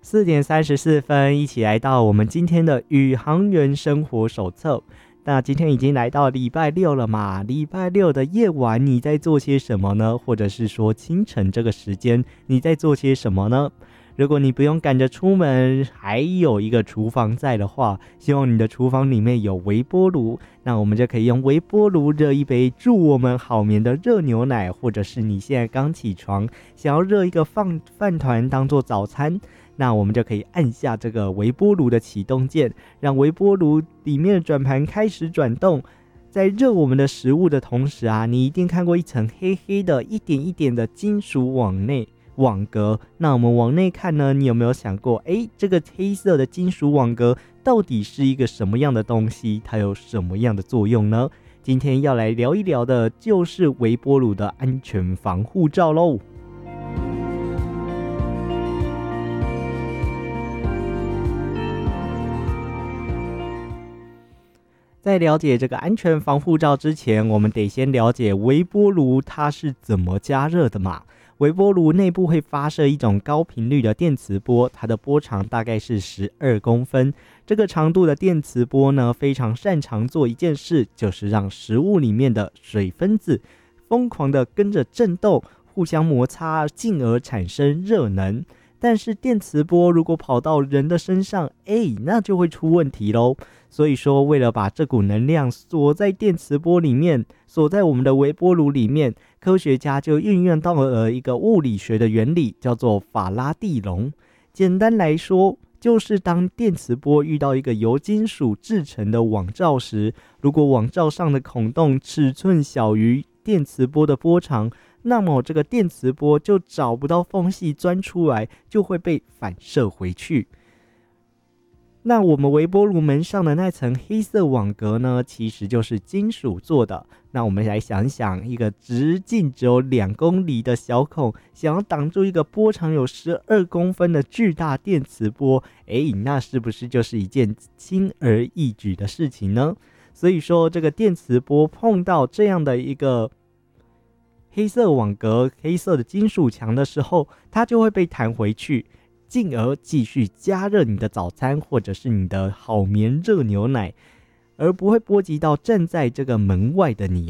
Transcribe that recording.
4:34，一起来到我们今天的宇航员生活手册。那今天已经来到礼拜六了嘛，礼拜六的夜晚你在做些什么呢？或者是说清晨这个时间你在做些什么呢？如果你不用赶着出门，还有一个厨房在的话，希望你的厨房里面有微波炉，那我们就可以用微波炉热一杯助我们好眠的热牛奶，或者是你现在刚起床想要热一个饭团当做早餐，那我们就可以按下这个微波炉的启动键，让微波炉里面的转盘开始转动。在热我们的食物的同时啊，你一定看过一层黑黑的一点一点的金属网格，那我们往内看呢，你有没有想过这个黑色的金属网格到底是一个什么样的东西，它有什么样的作用呢？今天要来聊一聊的就是微波炉的安全防护罩咯。在了解这个安全防护罩之前，我们得先了解微波炉它是怎么加热的嘛。微波炉内部会发射一种高频率的电磁波，它的波长大概是12公分。这个长度的电磁波呢，非常擅长做一件事，就是让食物里面的水分子疯狂的跟着震动，互相摩擦，进而产生热能。但是电磁波如果跑到人的身上，那就会出问题咯。所以说，为了把这股能量锁在电磁波里面，锁在我们的微波炉里面，科学家就运用到了一个物理学的原理，叫做法拉第笼。简单来说，就是当电磁波遇到一个由金属制成的网罩时，如果网罩上的孔洞尺寸小于电磁波的波长，那么这个电磁波就找不到缝隙钻出来，就会被反射回去。那我们微波炉门上的那层黑色网格呢，其实就是金属做的。那我们来想想，一个直径只有2公里的小孔，想要挡住一个波长有12公分的巨大电磁波，那是不是就是一件轻而易举的事情呢？所以说，这个电磁波碰到这样的一个黑色网格、黑色的金属墙的时候，它就会被弹回去，进而继续加热你的早餐或者是你的好眠热牛奶，而不会波及到站在这个门外的你